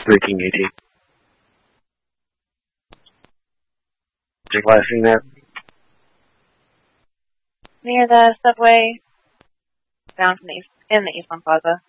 Speaking, ET. Did you last seen that? Near the subway, down from in the Eastland Plaza.